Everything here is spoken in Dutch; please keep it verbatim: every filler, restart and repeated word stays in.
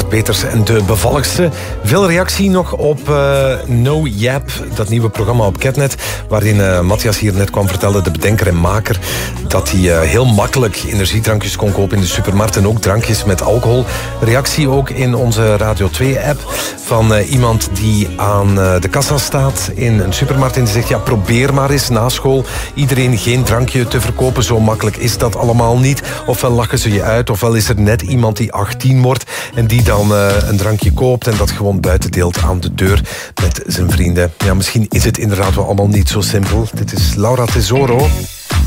Peters en de bevalligste. Veel reactie nog op uh, No Yap, dat nieuwe programma op Catnet, waarin uh, Matthias hier net kwam vertellen, de bedenker en maker, dat hij uh, heel makkelijk energiedrankjes kon kopen in de supermarkt en ook drankjes met alcohol. Reactie ook in onze Radio twee-app van uh, iemand die aan uh, de kassa staat in een supermarkt en die zegt, ja, probeer maar eens na school iedereen geen drankje te verkopen. Zo makkelijk is dat allemaal niet. Ofwel lachen ze je uit, ofwel is er net iemand die achttien wordt en die dan uh, een drankje koopt en dat gewoon buiten deelt aan de deur met zijn vrienden. Ja, misschien is het inderdaad wel allemaal niet zo simpel. Dit is Laura Tesoro.